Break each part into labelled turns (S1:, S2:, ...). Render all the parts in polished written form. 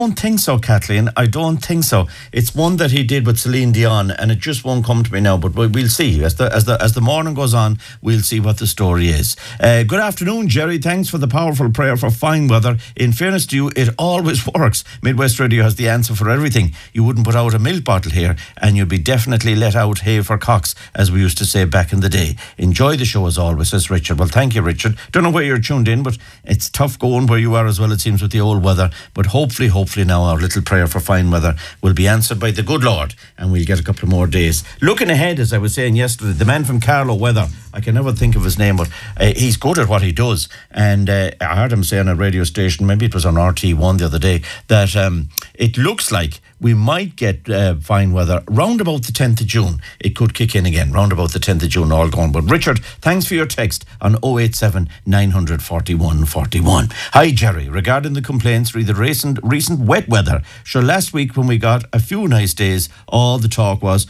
S1: don't think so, Kathleen. I don't think so. It's one that he did with Celine Dion, and it just won't come to me now. But we'll see as the morning goes on. We'll see what the story is. Good afternoon, Jerry. Thanks for the powerful prayer for fine weather. In fairness to you, it always works. Midwest Radio has the answer for everything. You wouldn't put out a milk bottle here, and you'd be definitely let out hay for cocks, as we used to say back in the day. Enjoy the show as always, says Richard. Well, thank you, Richard. Don't know where you're tuned in, but it's tough going where you are as well, it seems, with the old weather. But hopefully now our little prayer for fine weather will be answered by the good Lord, and we'll get a couple of more days. Looking ahead, as I was saying yesterday, the man from Carlow Weather, I can never think of his name, but he's good at what he does. And I heard him say on a radio station, maybe it was on RT1 the other day, that it looks like we might get fine weather round about the 10th of June. It could kick in again, round about the 10th of June, all gone. But Richard, thanks for your text on 087 900 41 41. Hi, Jerry. Regarding the complaints re the recent wet weather, sure, last week when we got a few nice days, all the talk was,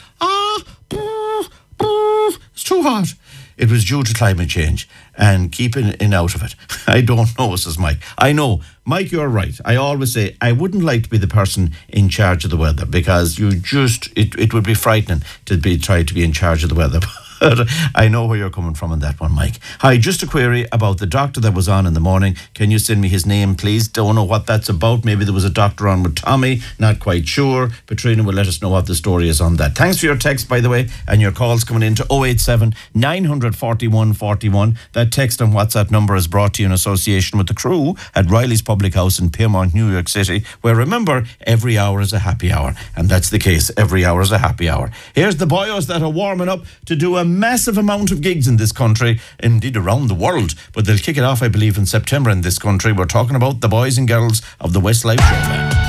S1: it's too hot. It was due to climate change and keeping in out of it. I don't know, says Mike. I know. Mike, you're right. I always say I wouldn't like to be the person in charge of the weather, because it would be frightening to try to be in charge of the weather. I know where you're coming from on that one, Mike. Hi, just a query about the doctor that was on in the morning. Can you send me his name, please? Don't know what that's about. Maybe there was a doctor on with Tommy. Not quite sure. Petrina will let us know what the story is on that. Thanks for your text, by the way, and your calls coming in to 087 900 41 41. That text and WhatsApp number is brought to you in association with the crew at Riley's Public House in Piermont, New York City, where, remember, every hour is a happy hour. And that's the case. Every hour is a happy hour. Here's the boyos that are warming up to do a massive amount of gigs in this country, indeed around the world, but they'll kick it off, I believe, in September in this country. We're talking about the boys and girls of the Westlife Show Band.